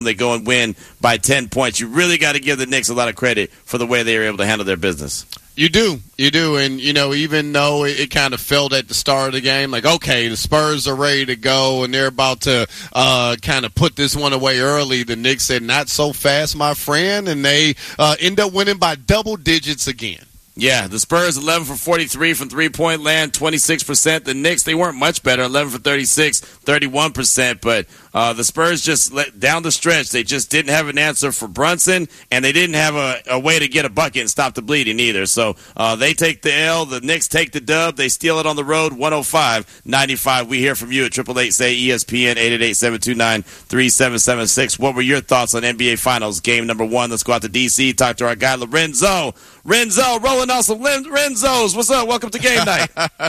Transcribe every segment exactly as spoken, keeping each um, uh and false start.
they go and win by ten points. You really got to give the Knicks a lot of credit for the way they were able to handle their business. You do. You do. And, you know, even though it, it kind of felt at the start of the game, like, okay, the Spurs are ready to go and they're about to uh, kind of put this one away early, the Knicks said, not so fast, my friend, and they uh, end up winning by double digits again. Yeah, the Spurs eleven for forty-three from three-point land, twenty-six percent. The Knicks, they weren't much better, eleven for thirty-six, thirty-one percent. But uh, the Spurs just let down the stretch. They just didn't have an answer for Brunson, and they didn't have a, a way to get a bucket and stop the bleeding either. So uh, they take the L. The Knicks take the dub. They steal it on the road, one oh five ninety-five. We hear from you at eight eight eight, S A Y, E S P N, eight eight eight, seven two nine, three seven seven six. What were your thoughts on N B A Finals game number one? Let's go out to D C, talk to our guy Lorenzo. Renzo, rolling on some Renzos. What's up? Welcome to game night.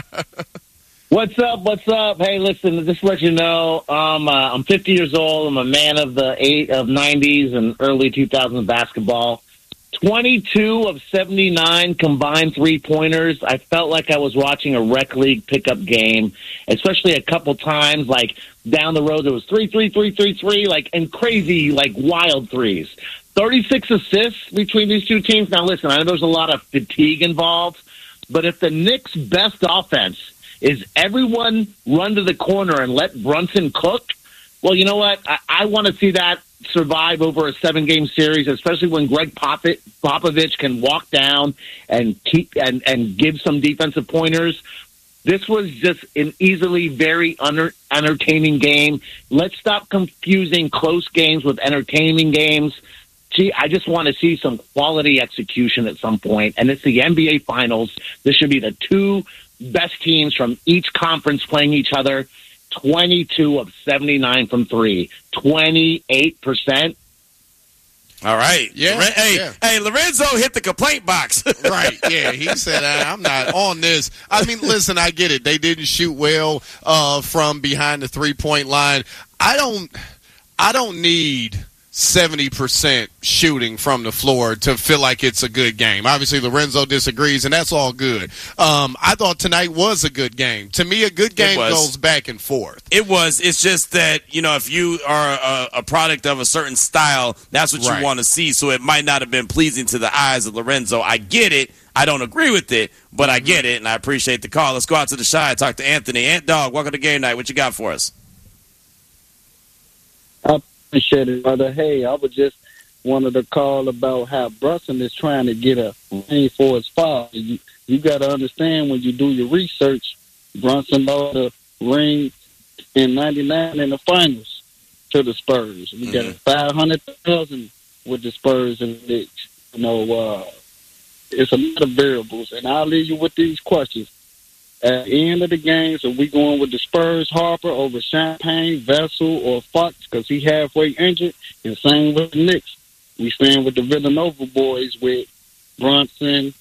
What's up? What's up? Hey, listen, just to let you know, um, uh, I'm fifty years old. I'm a man of the eight of nineties and early two thousands basketball. twenty-two of seventy-nine combined three-pointers. I felt like I was watching a rec league pickup game, especially a couple times, like down the road there was three, three, three, three, three, like, and crazy, like, wild threes. thirty-six assists between these two teams. Now, listen, I know there's a lot of fatigue involved, but if the Knicks' best offense is everyone run to the corner and let Brunson cook, well, you know what? I, I want to see that survive over a seven-game series, especially when Greg Pop- Popovich can walk down and keep and, and give some defensive pointers. This was just an easily very under, entertaining game. Let's stop confusing close games with entertaining games. Gee, I just want to see some quality execution at some point, and it's the N B A Finals. This should be the two best teams from each conference playing each other. twenty-two of seventy-nine from three, twenty-eight percent. All right. Yeah. Loren- hey, yeah. hey, Lorenzo hit the complaint box. Right. Yeah. He said, I'm not on this. I mean, listen, I get it. They didn't shoot well uh, from behind the three-point line. I don't, I don't need seventy percent shooting from the floor to feel like it's a good game. Obviously, Lorenzo disagrees, and that's all good. Um, I thought tonight was a good game. To me, a good game goes back and forth. It was. It's just that, you know, if you are a, a product of a certain style, that's what Right. you want to see. So it might not have been pleasing to the eyes of Lorenzo. I get it. I don't agree with it, but I get it, and I appreciate the call. Let's go out to the Shy and talk to Anthony. Ant Dog, welcome to game night. What you got for us? I appreciate it, brother. Hey, I was just wanted to call about how Brunson is trying to get a ring for his father. You, you got to understand when you do your research, Brunson lost a ring in ninety-nine in the finals to the Spurs. We got Mm-hmm. five hundred thousand with the Spurs and the Knicks. You know, uh, it's a lot of variables, and I'll leave you with these questions. At the end of the game, so we going with the Spurs, Harper over Champagne, Vessel, or Fox because he halfway injured, and same with the Knicks. We stand with the Villanova boys with Brunson,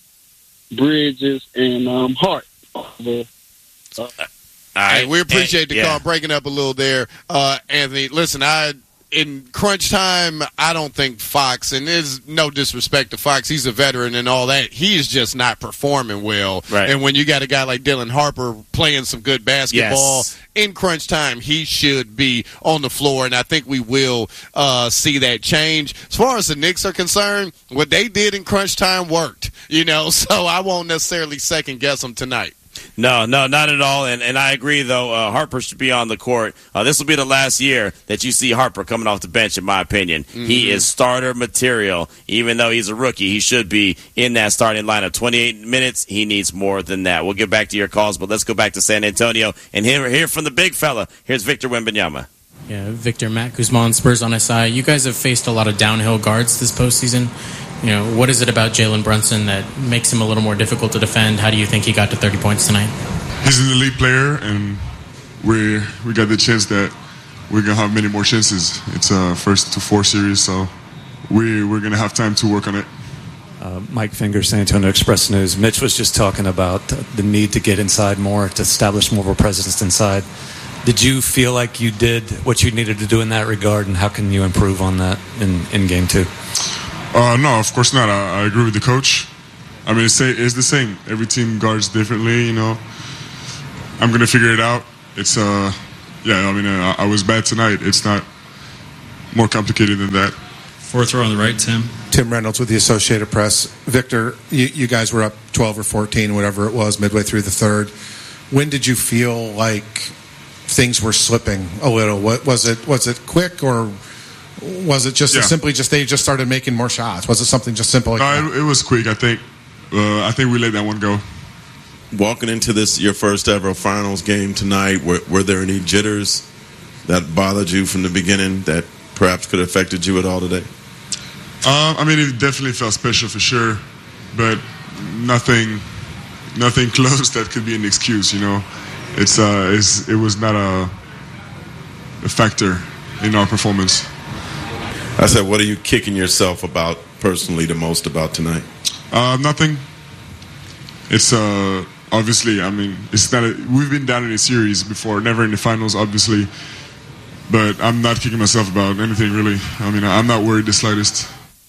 Bridges, and um, Hart. Over, uh, All right. Hey, we appreciate the yeah. call, breaking up a little there, uh, Anthony. Listen, I in crunch time, I don't think Fox, and there's no disrespect to Fox, he's a veteran and all that, he is just not performing well. Right. And when you got a guy like Dylan Harper playing some good basketball, Yes. in crunch time, he should be on the floor, and I think we will uh, see that change. As far as the Knicks are concerned, what they did in crunch time worked, you know, so I won't necessarily second-guess them tonight. No, no, not at all. And and I agree, though, uh, Harper should be on the court. Uh, this will be the last year that you see Harper coming off the bench, in my opinion. Mm-hmm. He is starter material. Even though he's a rookie, he should be in that starting lineup. twenty-eight minutes, he needs more than that. We'll get back to your calls, but let's go back to San Antonio and hear, hear from the big fella. Here's Victor Wembanyama. Yeah, Victor, Matt Guzman, Spurs on S I. You guys have faced a lot of downhill guards this postseason. You know, what is it about Jalen Brunson that makes him a little more difficult to defend? How do you think he got to thirty points tonight? He's an elite player, and we we got the chance that we're gonna have many more chances. It's a first to four series, so we we're gonna have time to work on it. Uh, Mike Finger, San Antonio Express News. Mitch was just talking about the need to get inside more, to establish more of a presence inside. Did you feel like you did what you needed to do in that regard, and how can you improve on that in, in game two? Uh, no, of course not. I, I agree with the coach. I mean, it's, it's the same. Every team guards differently, you know. I'm going to figure it out. It's, uh, yeah, I mean, uh, I was bad tonight. It's not, more complicated than that. Fourth row on the right, Tim. Tim Reynolds with the Associated Press. Victor, you, you guys were up twelve or fourteen, whatever it was, midway through the third. When did you feel like things were slipping a little? What was it? Was it quick, or was it just yeah. simply just they just started making more shots? Was it something just simple? Like no, it, it was quick. I think. Uh, I think we let that one go. Walking into this, your first ever finals game tonight, were, were there any jitters that bothered you from the beginning that perhaps could have affected you at all today? Uh, I mean, it definitely felt special for sure, but nothing, nothing close that could be an excuse. You know, it's uh, it's, it was not a, a factor in our performance. I said, what are you kicking yourself about personally the most about tonight? Uh, nothing. It's uh, obviously, I mean, it's not. A, we've been down in a series before, never in the finals, obviously. But I'm not kicking myself about anything really. I mean, I'm not worried the slightest.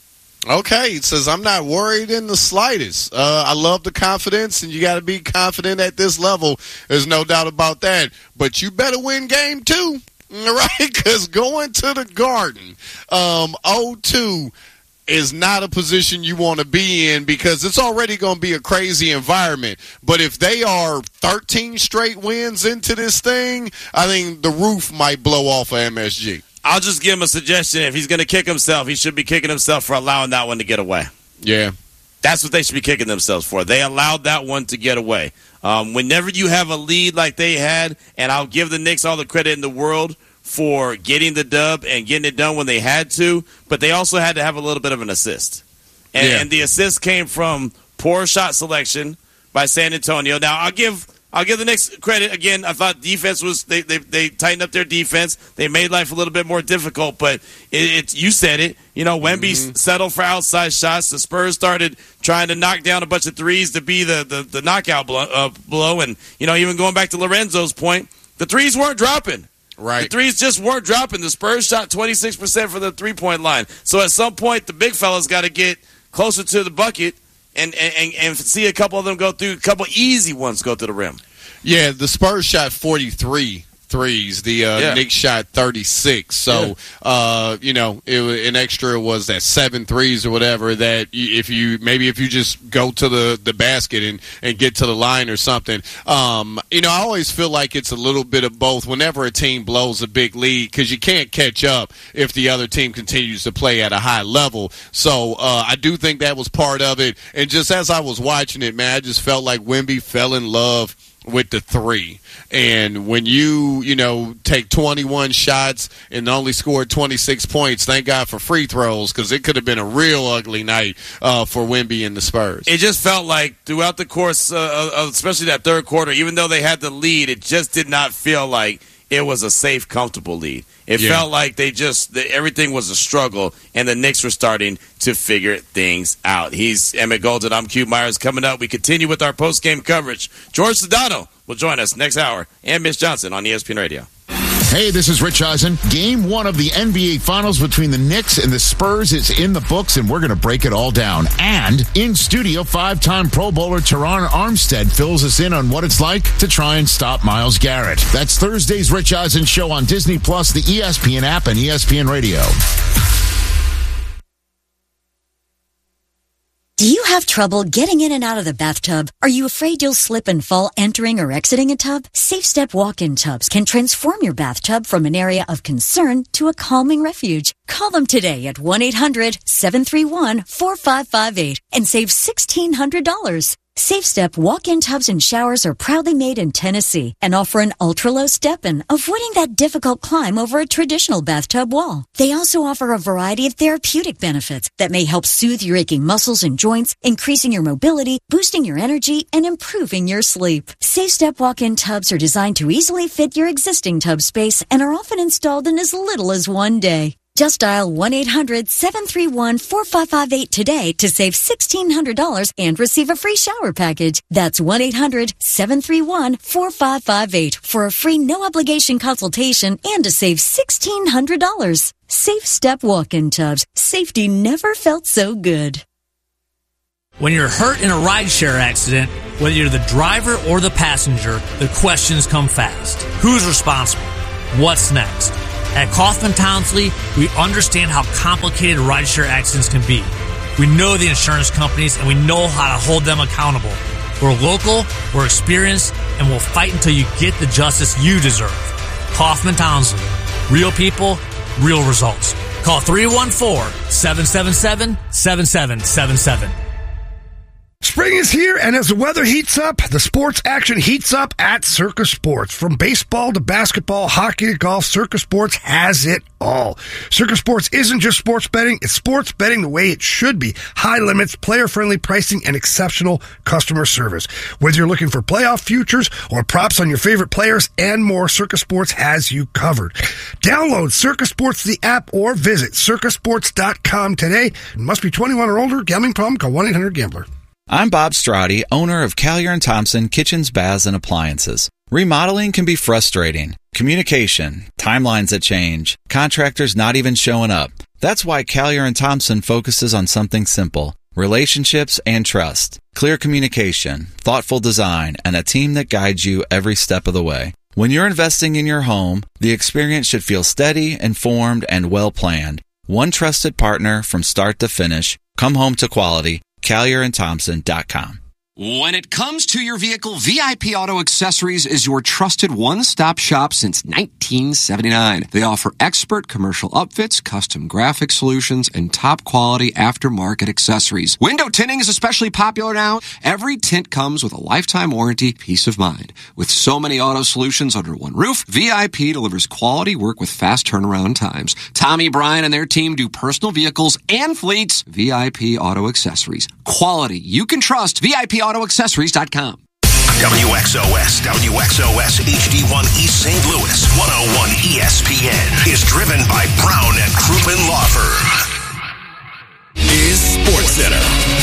Okay, it says, I'm not worried in the slightest. Uh, I love the confidence, and you got to be confident at this level. There's no doubt about that. But you better win game two, right? Because going to the Garden, um, oh two is not a position you want to be in because it's already going to be a crazy environment. But if they are thirteen straight wins into this thing, I think the roof might blow off of M S G. I'll just give him a suggestion. If he's going to kick himself, he should be kicking himself for allowing that one to get away. Yeah. That's what they should be kicking themselves for. They allowed that one to get away. Um, whenever you have a lead like they had, and I'll give the Knicks all the credit in the world for getting the dub and getting it done when they had to, but they also had to have a little bit of an assist. And, yeah. and the assist came from poor shot selection by San Antonio. Now, I'll give I'll give the Knicks credit. Again, I thought defense was they, – they, they tightened up their defense. They made life a little bit more difficult, but it, it you said it. You know, Wemby mm-hmm. settled for outside shots. The Spurs started trying to knock down a bunch of threes to be the, the, the knockout blow, uh, blow. And, you know, even going back to Lorenzo's point, the threes weren't dropping. Right. The threes just weren't dropping. The Spurs shot twenty-six percent for the three-point line. So at some point, the big fellas got to get closer to the bucket and, and, and see a couple of them go through, a couple easy ones go to the rim. Yeah, the Spurs shot forty-three threes. The uh, yeah. Knicks shot thirty-six. So, yeah. uh, you know, it, an extra was that seven threes or whatever that if you maybe if you just go to the, the basket and, and get to the line or something. Um, you know, I always feel like it's a little bit of both whenever a team blows a big lead because you can't catch up if the other team continues to play at a high level. So uh, I do think that was part of it. And just as I was watching it, man, I just felt like Wemby fell in love with the three. And when you, you know, take twenty-one shots and only scored twenty-six points, thank God for free throws because it could have been a real ugly night uh, for Wemby and the Spurs. It just felt like throughout the course uh, of especially that third quarter, even though they had the lead, it just did not feel like it was a safe, comfortable lead. It yeah. felt like they just the, everything was a struggle, and the Knicks were starting to figure things out. He's Emmett Golden. I'm Q Myers. Coming up, we continue with our post-game coverage. George Sedano will join us next hour, and Mitch Johnson on E S P N Radio. Hey, this is Rich Eisen. Game one of the N B A Finals between the Knicks and the Spurs is in the books, and we're going to break it all down. And in studio, five-time Pro Bowler Teron Armstead fills us in on what it's like to try and stop Myles Garrett. That's Thursday's Rich Eisen Show on Disney Plus, the E S P N app, and E S P N Radio. Do you have trouble getting in and out of the bathtub? Are you afraid you'll slip and fall entering or exiting a tub? Safe Step walk-in tubs can transform your bathtub from an area of concern to a calming refuge. Call them today at one eight hundred seven three one four five five eight and save sixteen hundred dollars. Safe Step walk-in tubs and showers are proudly made in Tennessee and offer an ultra-low step-in, avoiding that difficult climb over a traditional bathtub wall. They also offer a variety of therapeutic benefits that may help soothe your aching muscles and joints, increasing your mobility, boosting your energy, and improving your sleep. Safe Step walk-in tubs are designed to easily fit your existing tub space and are often installed in as little as one day. Just dial one eight hundred seven three one four five five eight today to save sixteen hundred dollars and receive a free shower package. That's one eight hundred seven three one four five five eight for a free no-obligation consultation and to save sixteen hundred dollars. Safe Step walk-in tubs. Safety never felt so good. When you're hurt in a rideshare accident, whether you're the driver or the passenger, the questions come fast. Who's responsible? What's next? At Kaufman Townsley, we understand how complicated rideshare accidents can be. We know the insurance companies, and we know how to hold them accountable. We're local, we're experienced, and we'll fight until you get the justice you deserve. Kaufman Townsley. Real people, real results. Call three one four, seven seven seven, seven seven seven seven. Spring is here, and as the weather heats up, the sports action heats up at Circus Sports. From baseball to basketball, hockey to golf, Circus Sports has it all. Circus Sports isn't just sports betting, it's sports betting the way it should be. High limits, player-friendly pricing, and exceptional customer service. Whether you're looking for playoff futures or props on your favorite players and more, Circus Sports has you covered. Download Circus Sports, the app, or visit circus sports dot com today. It must be twenty-one or older. Gambling problem? Call one eight hundred gambler. I'm Bob Strati, owner of Callier and Thompson Kitchens, Baths, and Appliances. Remodeling can be frustrating. Communication, timelines that change, contractors not even showing up. That's why Callier and Thompson focuses on something simple: relationships and trust. Clear communication, thoughtful design, and a team that guides you every step of the way. When you're investing in your home, the experience should feel steady, informed, and well-planned. One trusted partner from start to finish. Come home to quality. Callier and Thompson dot com. When it comes to your vehicle, V I P Auto Accessories is your trusted one-stop shop since nineteen seventy-nine. They offer expert commercial upfits, custom graphic solutions, and top-quality aftermarket accessories. Window tinting is especially popular now. Every tint comes with a lifetime warranty, peace of mind. With so many auto solutions under one roof, V I P delivers quality work with fast turnaround times. Tommy Bryan and their team do personal vehicles and fleets. V I P Auto Accessories. Quality you can trust. V I P Auto Accessories dot com. W X O S, W X O S H D one East Saint Louis, one oh one E S P N is driven by Brown and Crouppen Law Firm. Is Sports Center.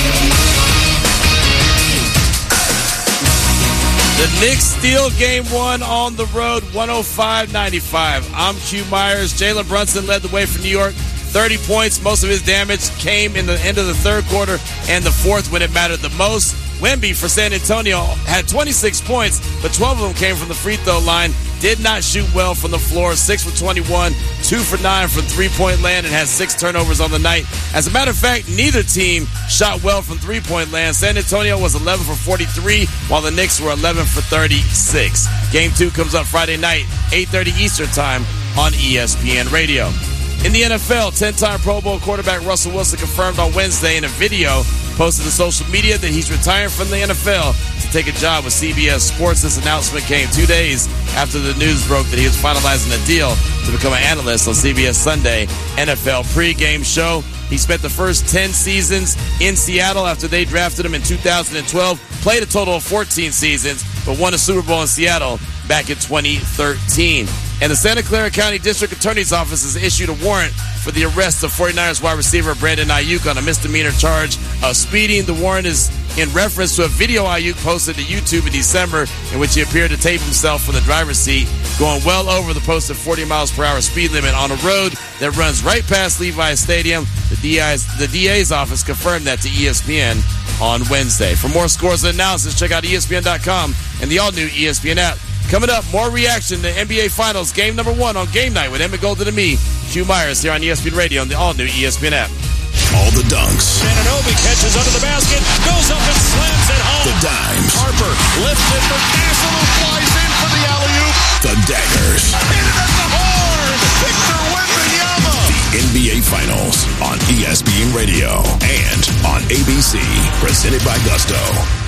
The Knicks steal game one on the road, one oh five ninety-five. I'm Q Myers. Jalen Brunson led the way for New York. thirty points. Most of his damage came in the end of the third quarter and the fourth when it mattered the most. Wemby for San Antonio had twenty-six points, but twelve of them came from the free throw line. Did not shoot well from the floor. six for twenty-one, two for nine from three-point land, and had six turnovers on the night. As a matter of fact, neither team shot well from three-point land. San Antonio was eleven for forty-three, while the Knicks were eleven for thirty-six. Game two comes up Friday night, eight thirty Eastern Time on E S P N Radio. In the N F L, ten-time Pro Bowl quarterback Russell Wilson confirmed on Wednesday in a video posted to social media that he's retiring from the N F L to take a job with C B S Sports. This announcement came two days after the news broke that he was finalizing a deal to become an analyst on C B S Sunday N F L pregame show. He spent the first ten seasons in Seattle after they drafted him in two thousand twelve, played a total of fourteen seasons, but won a Super Bowl in Seattle back in twenty thirteen. And the Santa Clara County District Attorney's Office has issued a warrant for the arrest of forty-niners wide receiver Brandon Ayuk on a misdemeanor charge of speeding. The warrant is in reference to a video Ayuk posted to YouTube in December in which he appeared to tape himself from the driver's seat, going well over the posted forty miles per hour speed limit on a road that runs right past Levi Stadium. The D A's, the D A's office confirmed that to E S P N on Wednesday. For more scores and analysis, check out E S P N dot com and the all-new E S P N app. Coming up, more reaction to N B A Finals game number one on Game Night with Emmett Golden and me, Q Myers, here on E S P N Radio and the all-new E S P N app. All the dunks. Anunoby catches under the basket, goes up and slams it home. The dimes. Harper lifts it for Castle, who flies in for the alley-oop. The daggers. Hit it at the horn. Victor Wembanyama. The N B A Finals on E S P N Radio and on A B C. Presented by Gusto.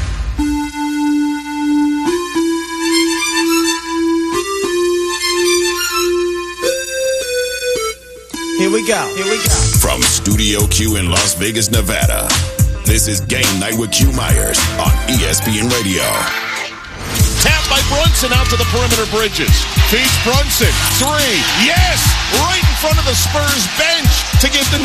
Here we go. Here we go. From Studio Q in Las Vegas, Nevada, this is Game Night with Q Myers on E S P N Radio. Tap by Brunson out to the perimeter Bridges. Feeds Brunson. Three. Yes! Right in front of the Spurs bench to give the